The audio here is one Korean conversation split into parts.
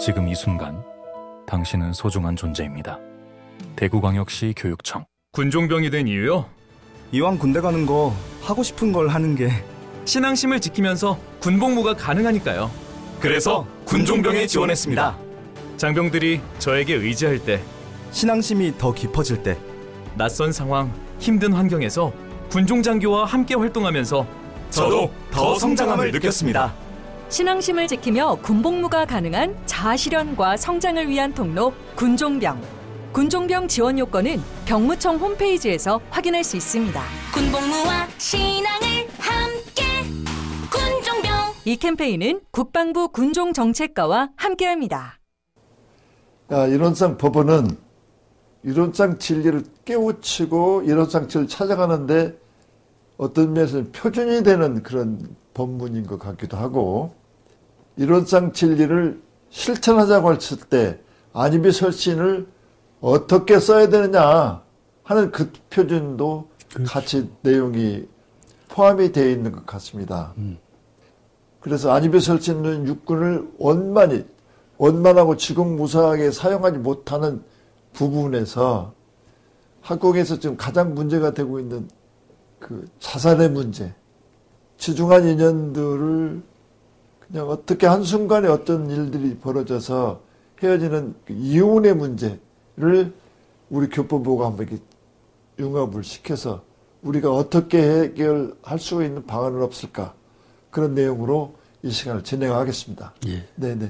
지금 이 순간 당신은 소중한 존재입니다. 대구광역시 교육청. 군종병이 된 이유요? 이왕 군대 가는 거 하고 싶은 걸 하는 게 신앙심을 지키면서 군복무가 가능하니까요. 그래서 군종병에 지원했습니다. 장병들이 저에게 의지할 때, 신앙심이 더 깊어질 때, 낯선 상황, 힘든 환경에서 군종장교와 함께 활동하면서 저도 더 성장함을 느꼈습니다. 신앙심을 지키며 군복무가 가능한 자아실현과 성장을 위한 통로 군종병. 군종병 지원 요건은 병무청 홈페이지에서 확인할 수 있습니다. 군복무와 신앙을 함께 군종병. 이 캠페인은 국방부 군종정책과와 함께합니다. 이론상 법원은 이론상 진리를 깨우치고 이론상 진리를 찾아가는데 어떤 면에서는 표준이 되는 그런 법문인 것 같기도 하고, 이론상 진리를 실천하자고 했을 때 안입의 설신을 어떻게 써야 되느냐 하는 그 표준도 같이 내용이 포함이 되어 있는 것 같습니다. 그래서 안입의 설신은 육군을 원만하고 지공무사하게 사용하지 못하는 부분에서 학국에서 지금 가장 문제가 되고 있는 그 자살의 문제, 지중한 인연들을 그냥 어떻게 한순간에 어떤 일들이 벌어져서 헤어지는 그 이혼의 문제를 우리 교법부가 한번 이렇게 융합을 시켜서 우리가 어떻게 해결할 수 있는 방안은 없을까, 그런 내용으로 이 시간을 진행하겠습니다. 예. 네네.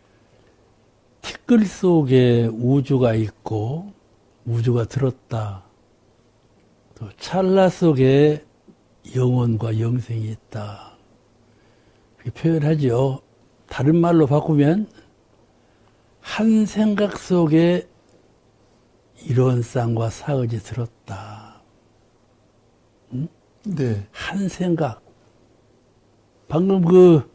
티끌 속에 우주가 있고 우주가 들었다. 또 찰나 속에 영혼과 영생이 있다. 이렇게 표현하죠. 다른 말로 바꾸면 한 생각 속에 이론상과 사의지 들었다. 응? 네. 한 생각. 방금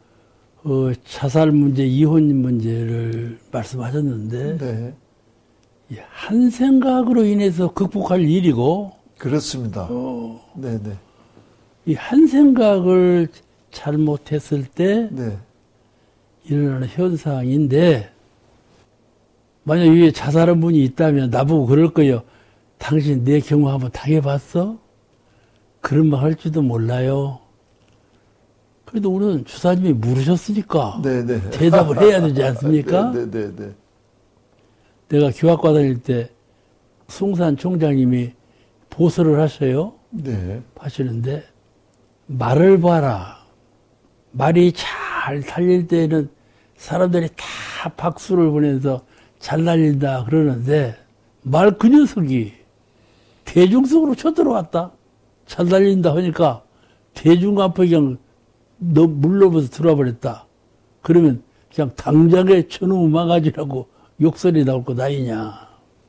자살 문제, 이혼 문제를 말씀하셨는데, 네. 한 생각으로 인해서 극복할 일이고, 그렇습니다. 네네. 이 한 생각을 잘못했을 때 네. 일어나는 현상인데, 만약 위에 자살한 분이 있다면 나보고 그럴 거예요. 당신 내 경우 한번 당해봤어? 그런 말 할지도 몰라요. 그래도 우리는 주사님이 물으셨으니까 네네. 대답을 해야 되지 않습니까? 네네네. 내가 교학과 다닐 때 송산 총장님이 보설을 하셔요. 네. 하시는데, 말을 봐라. 말이 잘 달릴 때는 사람들이 다 박수를 보내면서 잘 달린다 그러는데, 말 그 녀석이 대중 속으로 쳐들어왔다. 잘 달린다 하니까 대중 앞에 그냥 너 물러서 들어와 버렸다. 그러면 그냥 당장에 저놈 망가지라고 욕설이 나올 것 아니냐.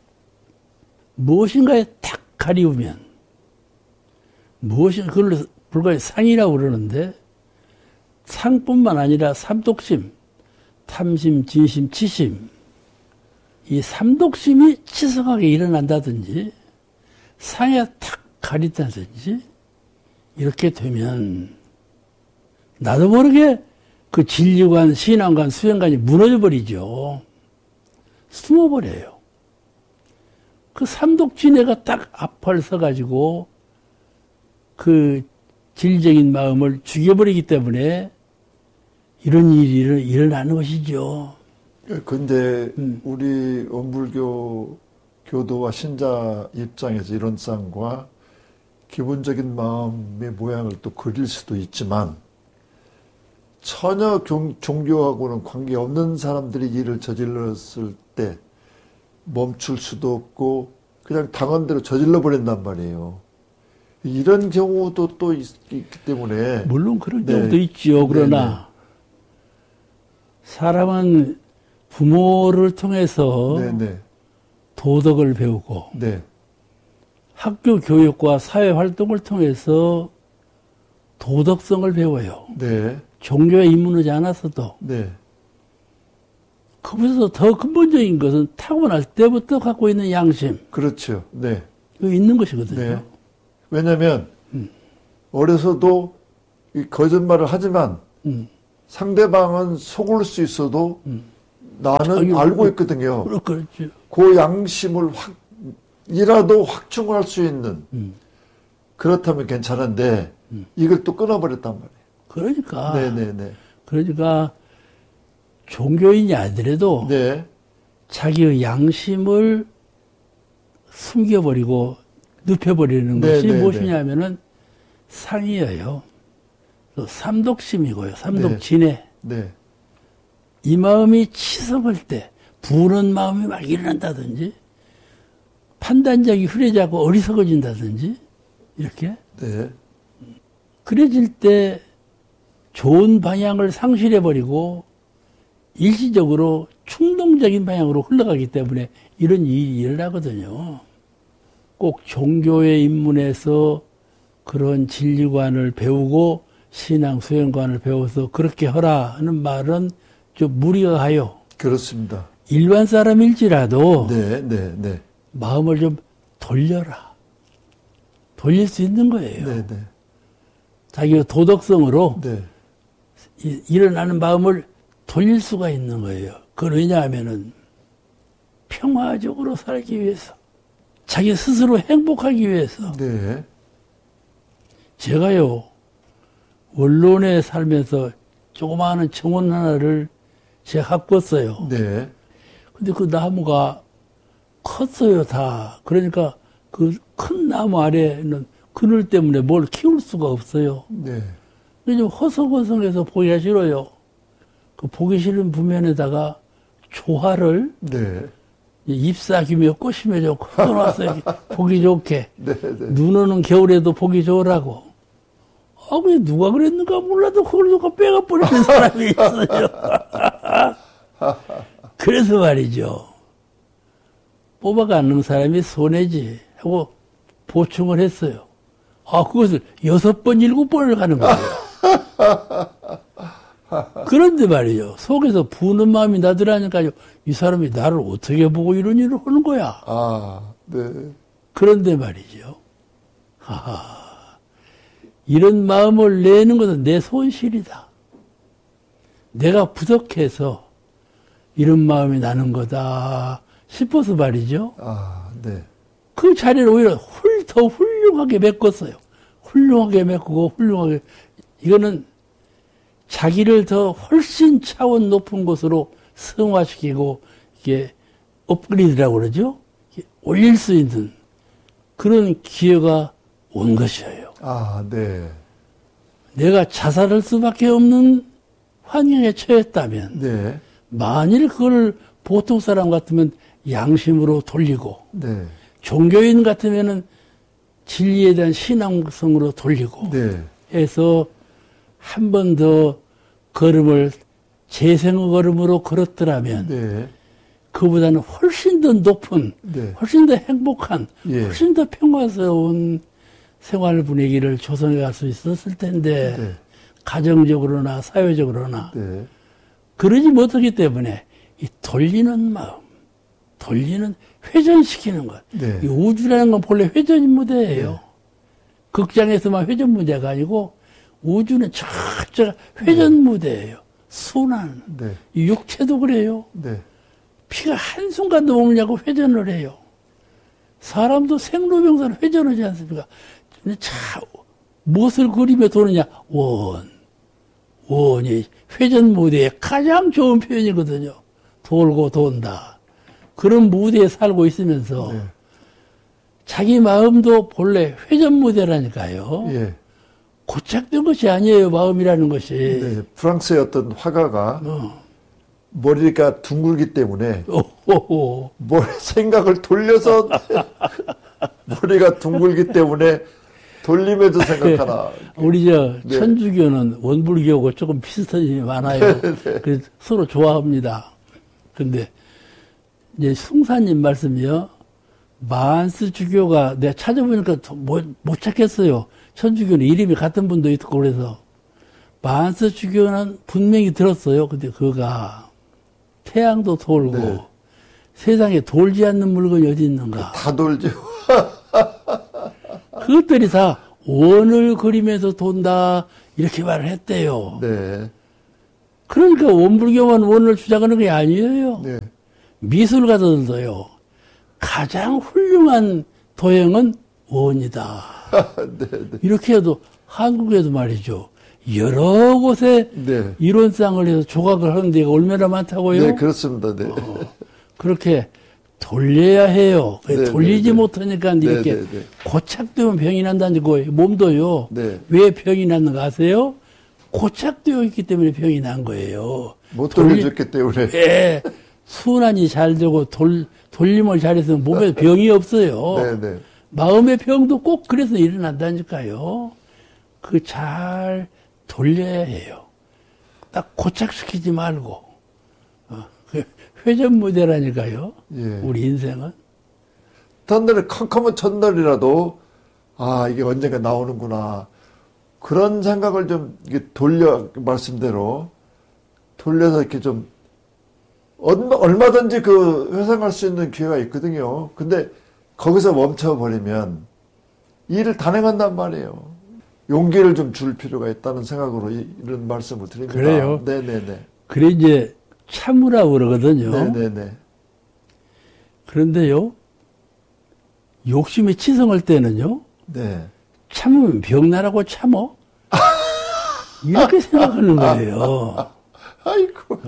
무엇인가에 탁 가리우면, 그걸 불가에 상이라고 그러는데, 상뿐만 아니라 삼독심, 탐심, 진심, 치심, 이 삼독심이 치성하게 일어난다든지, 상에 탁 가린다든지, 이렇게 되면, 나도 모르게 그 진리관, 신앙관, 수행관이 무너져버리죠. 숨어버려요. 그 삼독진해가 딱 앞을 서가지고 그 진리적인 마음을 죽여버리기 때문에 이런 일이 일어나는 것이죠. 근데 우리 원불교 교도와 신자 입장에서 이론상과 기본적인 마음의 모양을 또 그릴 수도 있지만, 전혀 종교하고는 관계없는 사람들이 일을 저질렀을 때 멈출 수도 없고 그냥 당한 대로 저질러 버린단 말이에요. 이런 경우도 또 있기 때문에. 물론 그런 네. 경우도 있죠. 그러나 네네. 사람은 부모를 통해서 네네. 도덕을 배우고 네. 학교 교육과 사회 활동을 통해서 도덕성을 배워요. 네. 종교에 입문하지 않았어도. 네. 거기서 더 근본적인 것은 타고날 때부터 갖고 있는 양심. 그렇죠. 네. 이거 있는 것이거든요. 네. 왜냐하면 어려서도 이 거짓말을 하지만 상대방은 속을 수 있어도 나는 알고 있거든요. 그렇죠. 그 양심을 이라도 확충할 수 있는 그렇다면 괜찮은데 이걸 또 끊어버렸단 말이에요. 그러니까. 네네네. 그러니까 종교인이 아니더라도 네. 자기의 양심을 숨겨버리고 눕혀버리는 것이 무엇이냐면은 상이에요. 또 삼독심이고요. 삼독진해. 네. 이 마음이 치성할 때 부는 마음이 막 일어난다든지 판단력이 흐려지고 어리석어진다든지 이렇게 네. 그래질 때 좋은 방향을 상실해버리고 일시적으로 충동적인 방향으로 흘러가기 때문에 이런 일이 일어나거든요. 꼭 종교에 입문해서 그런 진리관을 배우고 신앙 수행관을 배워서 그렇게 하라 하는 말은 좀 무리가 가요. 그렇습니다. 일반 사람일지라도 네. 마음을 좀 돌려라. 돌릴 수 있는 거예요. 네. 자기가 도덕성으로 네. 일어나는 마음을 돌릴 수가 있는 거예요. 그건 왜냐하면은 평화적으로 살기 위해서, 자기 스스로 행복하기 위해서. 네. 제가요, 원론에 살면서 조그마한 정원 하나를 제가 가꿨어요. 네. 근데 그 나무가 컸어요, 다. 그러니까 그 큰 나무 아래는 그늘 때문에 뭘 키울 수가 없어요. 네. 좀 허성허성해서 보기가 싫어요. 그 보기 싫은 부면에다가 조화를 네. 잎사귀며 꽃이며 좀 걷어놨어요. 보기 좋게. 네. 눈 오는 겨울에도 보기 좋으라고. 아, 왜 누가 그랬는가 몰라도 그걸 누가 빼가버리는 사람이 있어요. 그래서 말이죠. 뽑아가는 사람이 손해지 하고 보충을 했어요. 아, 그것을 6번, 7번을 가는 거예요. 그런데 말이죠. 속에서 부는 마음이 나더라니까요. 이 사람이 나를 어떻게 보고 이런 일을 하는 거야. 아, 네. 그런데 말이죠. 이런 마음을 내는 것은 내 손실이다. 내가 부족해서 이런 마음이 나는 거다 싶어서 말이죠. 아, 네. 그 자리를 오히려 더 훌륭하게 메꿨어요. 훌륭하게 메꾸고 훌륭하게. 이거는 자기를 더 훨씬 차원 높은 곳으로 승화시키고 이게 업그레이드라고 그러죠. 올릴 수 있는 그런 기회가 온 것이에요. 아, 네. 내가 자살할 수밖에 없는 환경에 처했다면 네. 만일 그걸 보통 사람 같으면 양심으로 돌리고 네. 종교인 같으면은 진리에 대한 신앙성으로 돌리고 네. 해서 한 번 더 걸음을 재생의 걸음으로 걸었더라면 네. 그보다는 훨씬 더 높은 네. 훨씬 더 행복한 예. 훨씬 더 평화스러운 생활 분위기를 조성해 갈 수 있었을 텐데 네. 가정적으로나 사회적으로나 네. 그러지 못하기 때문에 이 돌리는 마음, 돌리는 회전시키는 것. 네. 이 우주라는 건 본래 회전 무대예요. 네. 극장에서만 회전 무대가 아니고 우주는 저쪽 회전 무대예요. 순환. 네. 이 육체도 그래요. 네. 피가 한순간도 머물냐고 회전을 해요. 사람도 생로병사는 회전하지 않습니까? 근데 무엇을 그리며 도느냐? 원이 회전 무대의 가장 좋은 표현이거든요. 돌고 돈다. 그런 무대에 살고 있으면서 네. 자기 마음도 본래 회전 무대라니까요. 예. 고착된 것이 아니에요. 마음이라는 것이. 네. 프랑스의 어떤 화가가 머리가 둥글기 때문에 생각을 돌려서 머리가 둥글기 때문에 돌림에도 생각하나. 우리 네. 천주교는 원불교하고 조금 비슷한 점이 많아요. 그래서 서로 좋아합니다. 근데 이제 숭사님 말씀이요. 만스 주교가 내가 찾아보니까 못 찾겠어요. 천주교는 이름이 같은 분도 있고 그래서 만스 주교는 분명히 들었어요. 근데 그가 태양도 돌고 네. 세상에 돌지 않는 물건이 어디 있는가. 다 돌죠. 그것들이 다 원을 그리면서 돈다 이렇게 말을 했대요. 네. 그러니까 원불교만 원을 주장하는 게 아니에요. 네. 미술가들도요. 가장 훌륭한 도형은 원이다. 네, 네. 이렇게 해도 한국에도 말이죠. 여러 곳에 네. 이론상을 해서 조각을 하는 데가 얼마나 많다고요? 네, 그렇습니다. 네. 그렇게 돌려야 해요. 네, 돌리지 네, 네. 못하니까 이렇게 네, 네, 네. 고착되면 병이 난다는 거예요. 몸도요. 네. 왜 병이 났는가 아세요? 고착되어 있기 때문에 병이 난 거예요. 못 돌려줬기 때문에. 예. 순환이 잘 되고 돌림을 잘해서 몸에 병이 없어요. 네, 네. 마음의 병도 꼭 그래서 일어난다니까요. 그 잘 돌려야 해요. 딱 고착시키지 말고. 회전무대라니까요. 예. 우리 인생은. 첫날에 컴컴한 첫날이라도 아 이게 언젠가 나오는구나 그런 생각을 좀 이게 말씀대로 돌려서 이렇게 좀 얼마든지 그 회상할 수 있는 기회가 있거든요. 근데 거기서 멈춰버리면 일을 단행한단 말이에요. 용기를 좀 줄 필요가 있다는 생각으로 이런 말씀을 드립니다. 그래요? 네네네. 그래 이제 참으라고 그러거든요. 네네네. 그런데요. 욕심이 치성할 때는요. 네. 참으면 병나라고 참어? 이렇게 생각하는 거예요. 아이고.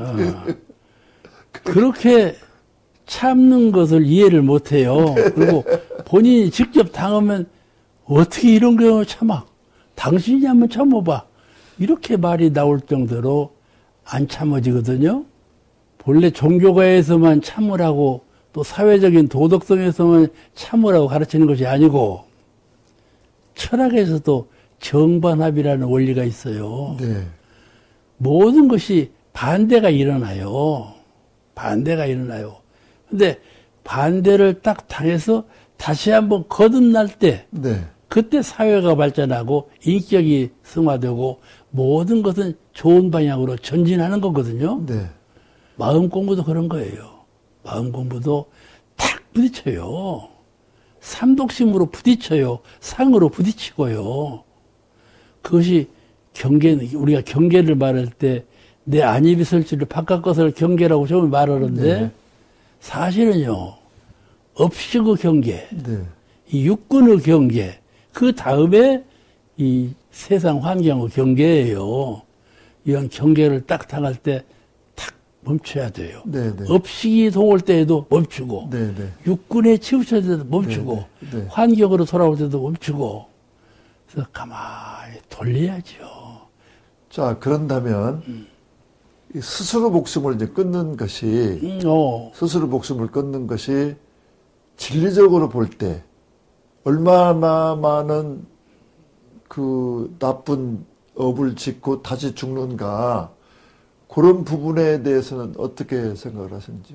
그렇게 참는 것을 이해를 못해요. 그리고 본인이 직접 당하면 어떻게 이런 경우를 참아? 당신이 한번 참아봐. 이렇게 말이 나올 정도로 안 참아지거든요. 본래 종교가에서만 참으라고 또 사회적인 도덕성에서만 참으라고 가르치는 것이 아니고 철학에서도 정반합이라는 원리가 있어요. 네. 모든 것이 반대가 일어나요. 반대가 일어나요. 근데 반대를 딱 당해서 다시 한번 거듭날 때 네. 그때 사회가 발전하고 인격이 승화되고 모든 것은 좋은 방향으로 전진하는 거거든요. 네. 마음 공부도 그런 거예요. 마음 공부도 탁 부딪혀요. 삼독심으로 부딪혀요. 상으로 부딪히고요. 그것이 우리가 경계를 말할 때 내 안입이 설치를 바깥 것을 경계라고 처음에 말하는데 네. 사실은요. 업식의 경계, 네. 이 육군의 경계, 그 다음에 이 세상 환경의 경계예요. 이런 경계를 딱 당할 때 탁 멈춰야 돼요. 네, 네. 업식이 동올 때에도 멈추고, 네, 네. 육군에 치우칠 때도 멈추고, 네, 네. 환경으로 돌아올 때도 멈추고, 그래서 가만히 돌려야죠. 자, 그런다면 이 스스로 목숨을 이제 끊는 것이 스스로 목숨을 끊는 것이 진리적으로 볼 때 얼마나 많은 그 나쁜 업을 짓고 다시 죽는가 그런 부분에 대해서는 어떻게 생각을 하시는지요?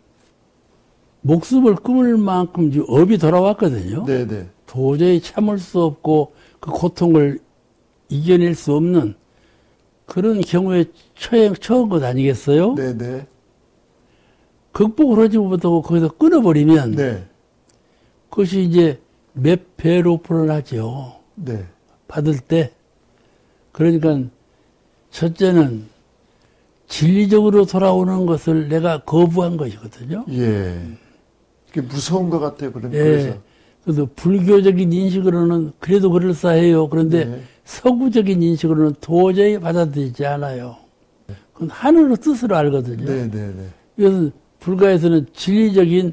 목숨을 끊을 만큼 업이 돌아왔거든요. 네네. 도저히 참을 수 없고 그 고통을 이겨낼 수 없는 그런 경우에 처한 것 아니겠어요? 네네. 극복을 하지 못하고 거기서 끊어버리면 네. 그것이 이제 몇 배로 불어나죠. 네. 받을 때. 그러니까 첫째는 진리적으로 돌아오는 것을 내가 거부한 것이거든요. 예. 그게 무서운 것 같아요. 그래서. 예. 그래서 불교적인 인식으로는 그래도 그럴싸해요. 그런데 네. 서구적인 인식으로는 도저히 받아들이지 않아요. 그건 하늘의 뜻으로 알거든요. 네네네. 그래서 불가에서는 진리적인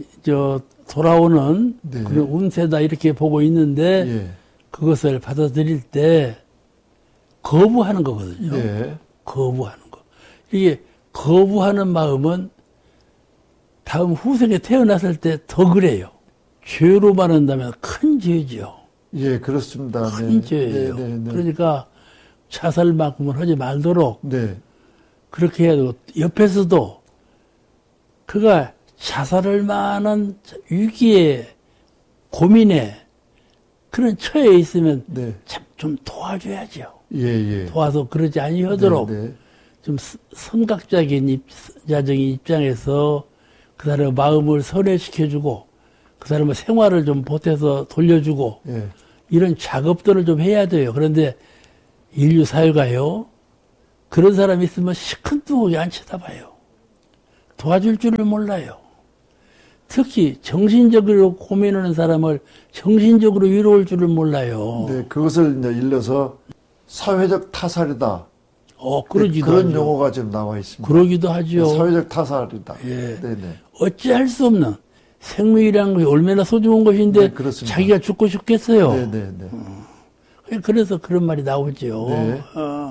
돌아오는 네. 그런 운세다 이렇게 보고 있는데 예. 그것을 받아들일 때 거부하는 거거든요. 네. 거부하는 거. 이게 거부하는 마음은 다음 후생에 태어났을 때 더 그래요. 죄로 말한다면 큰 죄죠. 예, 그렇습니다. 큰 죄예요. 네, 네, 네. 그러니까 자살만큼은 하지 말도록 네. 그렇게 해야 되고 옆에서도 그가 자살할 만한 위기에 고민에 그런 처해 있으면 네. 참 좀 도와줘야죠. 예, 예. 도와서 그러지 아니하도록 네, 네. 좀 선각적인 자적인 입장에서 그 사람의 마음을 선회시켜주고 그 사람의 생활을 좀 보태서 돌려주고 예. 이런 작업들을 좀 해야 돼요. 그런데 인류 사회가요 그런 사람이 있으면 시큰둥하게 안 쳐다봐요. 도와줄 줄을 몰라요. 특히 정신적으로 고민하는 사람을 정신적으로 위로할 줄을 몰라요. 네, 그것을 이제 일러서 사회적 타살이다. 그러기도 그런 하죠. 용어가 지금 나와 있습니다. 그러기도 하죠. 사회적 타살이다. 예. 네네. 어찌할 수 없는 생명이라는 것이 얼마나 소중한 것인데 네, 그렇습니다. 자기가 죽고 싶겠어요. 네네네. 그래서 그런 말이 나오죠. 네.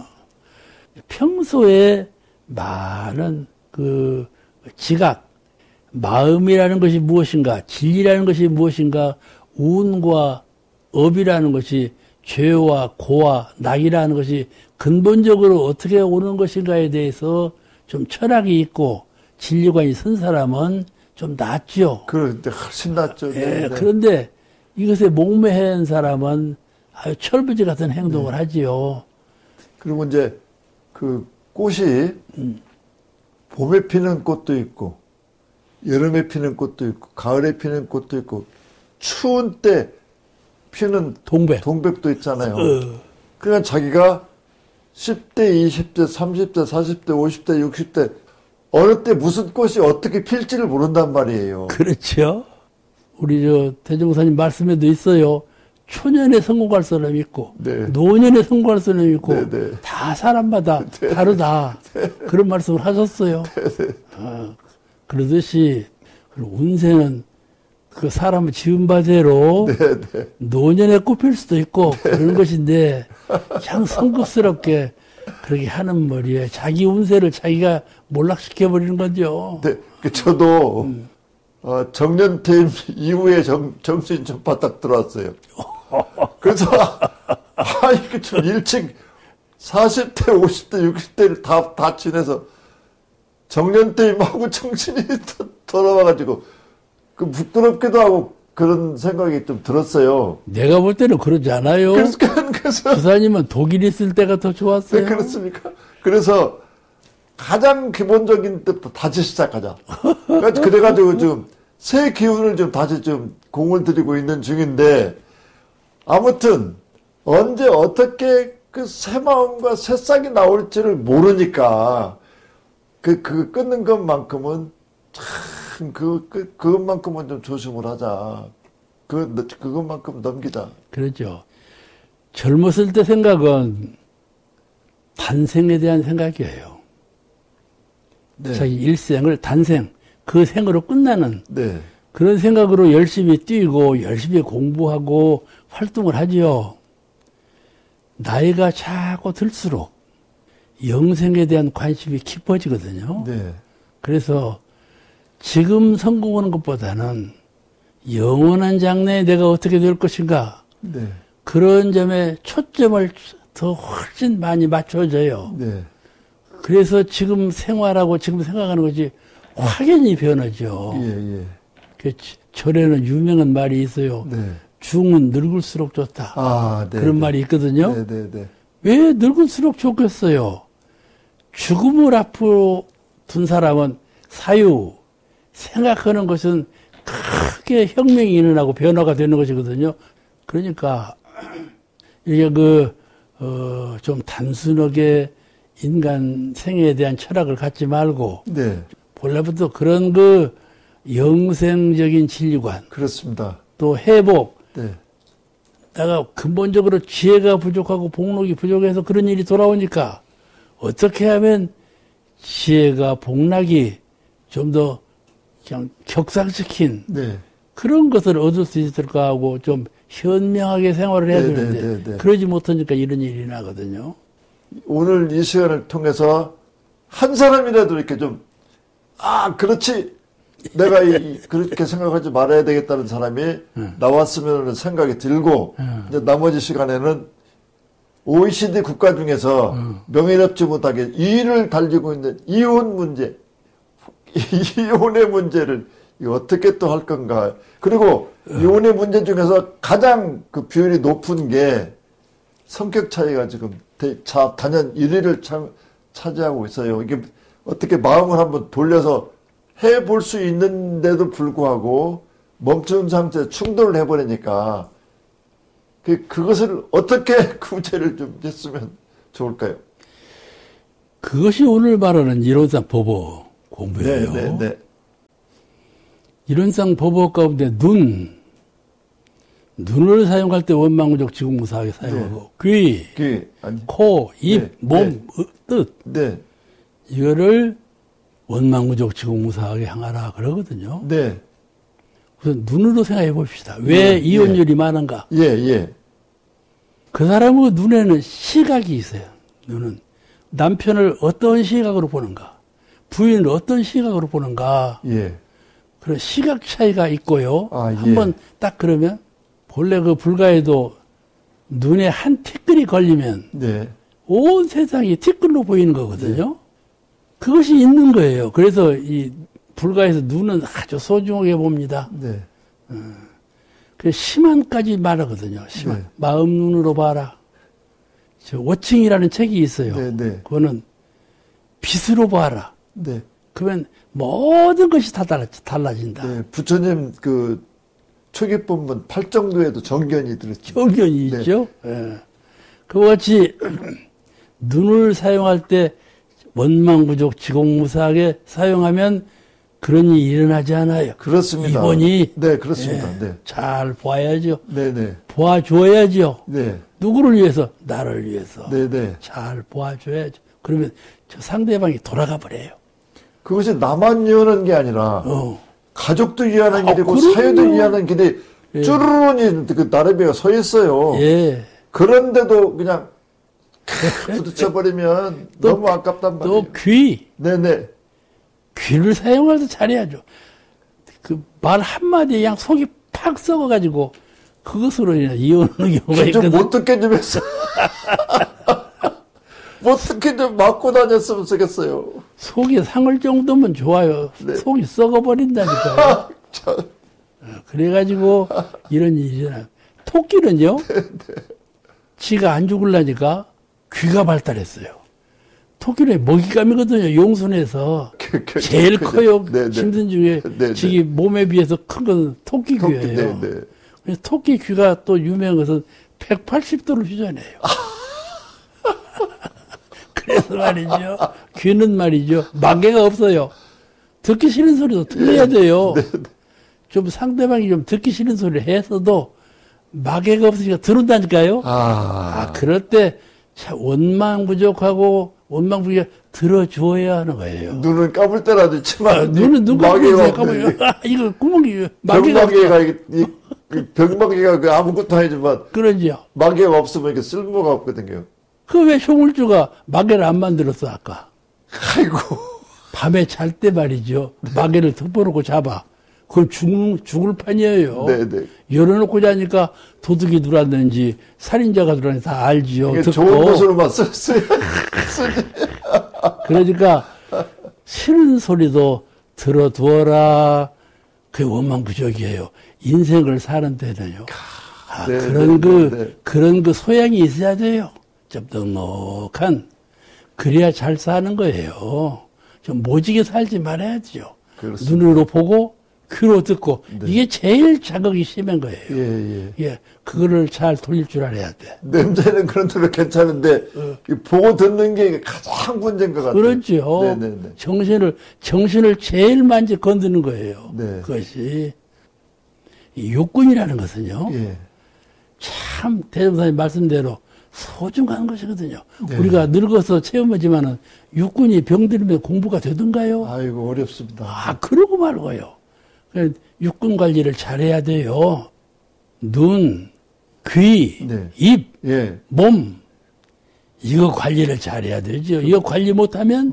평소에 많은 그 지각, 마음이라는 것이 무엇인가, 진리라는 것이 무엇인가, 운과 업이라는 것이 죄와 고와 낙이라는 것이 근본적으로 어떻게 오는 것인가에 대해서 좀 철학이 있고 진리관이 선 사람은 좀 낫죠. 그런데 훨씬 낫죠. 예, 그런데 이것에 목매한 사람은 아주 철부지 같은 행동을 하지요. 그리고 이제 그 꽃이 봄에 피는 꽃도 있고 여름에 피는 꽃도 있고 가을에 피는 꽃도 있고 추운 때 피는 동백도 있잖아요. 그러니까 자기가 10대, 20대, 30대, 40대, 50대, 60대 어느 때 무슨 꽃이 어떻게 필지를 모른단 말이에요. 그렇죠. 우리 대종사님 말씀에도 있어요. 초년에 성공할 사람이 있고 네. 노년에 성공할 사람이 있고 네. 다 사람마다 다르다. 그런 말씀을 하셨어요. 그러듯이 운세는 그 사람을 지은 바대로 노년에 꼽힐 수도 있고 그런 것인데 그냥 성급스럽게 그렇게 하는 머리에 자기 운세를 자기가 몰락시켜버리는 거죠. 네, 저도 정년 퇴임 이후에 정신이 좀 바닥 들어왔어요. 그래서 이게 좀 일찍 40대, 50대, 60대를 다 지내서 정년 퇴임하고 정신이 돌아와가지고 그 부끄럽기도 하고 그런 생각이 좀 들었어요. 내가 볼 때는 그러지 않아요. 그래서 주사님은 독일 있을 때가 더 좋았어요. 네, 그렇습니까? 그래서 가장 기본적인 때부터 다시 시작하자. 그래가지고 지금 새 기운을 좀 다시 좀 공을 들이고 있는 중인데 아무튼 언제 어떻게 그 새 마음과 새싹이 나올지를 모르니까 그 끊는 것만큼은 참 그것만큼은 좀 조심을 하자. 그것만큼 넘기자. 그렇죠. 젊었을 때 생각은 단생에 대한 생각이에요. 네. 자기 일생을 단생, 그 생으로 끝나는 네. 그런 생각으로 열심히 뛰고 열심히 공부하고 활동을 하지요. 나이가 자꾸 들수록 영생에 대한 관심이 깊어지거든요. 네. 그래서 지금 성공하는 것보다는 영원한 장래에 내가 어떻게 될 것인가 네. 그런 점에 초점을 더 훨씬 많이 맞춰져요. 네. 그래서 지금 생활하고 지금 생각하는 것이 확연히 변하죠. 예. 그 절에는 유명한 말이 있어요. 네. 중은 늙을수록 좋다. 네. 그런 말이 있거든요. 네. 왜 늙을수록 좋겠어요? 죽음을 앞으로 둔 사람은 사유, 생각하는 것은 크게 혁명이 일어나고 변화가 되는 것이거든요. 그러니까, 이게 좀 단순하게 인간 생애에 대한 철학을 갖지 말고, 네. 본래부터 그런 영생적인 진리관, 그렇습니다. 또 회복, 네. 내가 근본적으로 지혜가 부족하고 복록이 부족해서 그런 일이 돌아오니까 어떻게 하면 지혜가 복락이 좀 더 그냥 격상시킨 네. 그런 것을 얻을 수 있을까 하고 좀 현명하게 생활을 해야 되는데 그러지 못하니까 이런 일이 나거든요. 오늘 이 시간을 통해서 한 사람이라도 이렇게 좀 그렇지 내가 그렇게 생각하지 말아야 되겠다는 사람이 나왔으면 하는 생각이 들고 이제 나머지 시간에는 OECD 국가 중에서 명예롭지 못하게 2위를 달리고 있는 이혼 문제, 이혼의 문제를 어떻게 또 할 건가. 그리고 이혼의 문제 중에서 가장 그 비율이 높은 게 성격 차이가 지금 단연 1위를 차지하고 있어요. 이게 어떻게 마음을 한번 돌려서 해볼 수 있는데도 불구하고 멈춘 상태에 충돌을 해버리니까 그것을 어떻게 구제를 좀 했으면 좋을까요? 그것이 오늘 말하는 이론상 법어 공부예요. 네. 이론상 법어 가운데 눈을 사용할 때 원망구적 지공무사하게 사용하고 귀, 아니. 코, 입, 네, 몸, 뜻 네. 이거를 원망구적 지공무사하게 향하라 그러거든요. 네. 우선 눈으로 생각해 봅시다. 왜 이혼율이 많은가? 예. 그 사람의 눈에는 시각이 있어요. 눈은 남편을 어떤 시각으로 보는가, 부인을 어떤 시각으로 보는가. 예. 그런 시각 차이가 있고요. 아, 예. 한번 딱 그러면 본래 그 불가에도 눈에 한 티끌이 걸리면 네. 온 세상이 티끌로 보이는 거거든요. 그것이 있는 거예요. 그래서 이 불가에서 눈은 아주 소중하게 봅니다. 네. 그 심한까지 말하거든요. 심한. 네. 마음 눈으로 봐라. 저 워칭이라는 책이 있어요. 네. 그거는 빛으로 봐라. 네. 그러면 모든 것이 다 달라진다. 네. 부처님 그 초기법문 8정도에도 정견이 들었죠. 정견이 네. 있죠. 예. 그와 같이 눈을 사용할 때 원망부족 지공무사하게 사용하면 그런 일이 일어나지 않아요. 그렇습니다. 이번이 네, 그렇습니다. 예, 네. 잘 봐야죠. 네네. 봐줘야죠. 네. 누구를 위해서? 나를 위해서. 네네. 잘 봐줘야죠. 그러면 저 상대방이 돌아가 버려요. 그것이 나만 위하는 게 아니라 가족도 위하는 길이고 그럼요. 사회도 위하는 길이 쭈르르니 그 나래비가 서 있어요. 예. 그런데도 그냥 부딪혀버리면 너무 아깝단 말이에요. 또 귀. 네네. 귀를 사용할 때 잘해야죠. 그 말 한마디에 그냥 속이 팍 썩어가지고 그것으로 인해 이혼하는 경우가 귀 좀 있거든. 못 듣게 좀 했어. 못 듣게 좀 맞고 다녔으면 좋겠어요. 속이 상을 정도면 좋아요. 네. 속이 썩어버린다니까요. 그래가지고 이런 일이 일어나요. 토끼는요. 지가 안 죽으려니까 귀가 발달했어요. 토끼는 먹잇감이거든요. 용순에서 제일 커요. 네네. 힘든 중에 네네. 지기 몸에 비해서 큰 건 토끼 귀예요. 네네. 그래서 토끼 귀가 또 유명한 것은 180도를 휴전해요. 그래서 말이죠. 귀는 말이죠. 마개가 없어요. 듣기 싫은 소리도 들려야 돼요. 좀 상대방이 좀 듣기 싫은 소리를 해서도 마개가 없으니까 들은다니까요. 그럴 때 원망부족하고 원망부족이 들어주어야 하는 거예요. 눈은 감을 때라도 있지만 눈은 눈 마개가 감으면 없네. 이거 구멍이 마개가 병마개가 병마개가 그 아무것도 아니지만 그러죠. 마개가 없으면 이게 쓸모가 없거든요. 그 왜 효물주가 마개를 안 만들었어 아까? 아이고. 밤에 잘 때 말이죠. 마개를 덮어놓고 잡아. 그건 죽을 판이에요. 네네. 열어놓고 자니까 도둑이 들어왔는지 살인자가 들어왔는지 다 알지요. 이게 듣고. 좋은 곳으로만 썼어요. 그러니까 싫은 소리도 들어두어라. 그게 원망부족이에요. 인생을 사는 데는요. 네, 그런 그 소양이 있어야 돼요. 좀 넉넉한. 그래야 잘 사는 거예요. 좀 모지게 살지 말아야죠. 그렇습니다. 눈으로 보고 귀로 듣고 네. 이게 제일 자극이 심한 거예요. 예. 그거를 잘 돌릴 줄 알아야 돼. 냄새는 그런 대로 괜찮은데 이 보고 듣는 게 가장 문제인 것 같아요. 그렇죠. 네네네. 정신을 제일 많이 건드는 거예요. 네. 그것이 이 육군이라는 것은요. 예. 참 대종사님 말씀대로 소중한 것이거든요. 네. 우리가 늙어서 체험하지만은 육군이 병들면 공부가 되던가요? 아이고 어렵습니다. 그러고 말고요. 육군 관리를 잘해야 돼요. 눈, 귀, 네. 입, 예. 몸 이거 관리를 잘해야 되죠. 이거 관리 못하면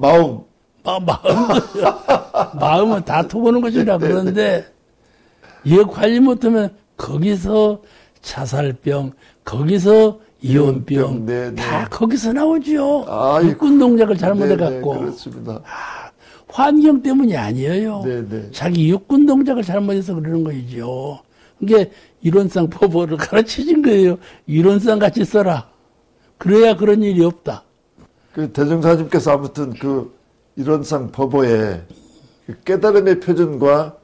마음은 다 터보는 것이라 그러는데 이거 관리 못하면 거기서 자살병, 거기서 이혼병 네네. 다 거기서 나오죠. 아이고. 육군 동작을 잘못해갖고. 그렇습니다. 환경 때문이 아니에요. 네네. 자기 육군 동작을 잘못해서 그러는 거이죠. 그게 이론상 법어를 가르치신 거예요. 이론상 같이 써라. 그래야 그런 일이 없다. 그 대종사님께서 아무튼 그 이론상 법어에 그 깨달음의 표준과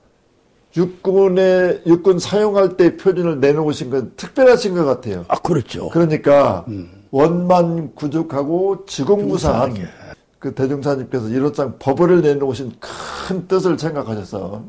육군 사용할 때 표준을 내놓으신 건 특별하신 것 같아요. 그렇죠. 그러니까 원만 구족하고 지공무사한 그 대종사님께서 1호장 법을 내놓으신 큰 뜻을 생각하셔서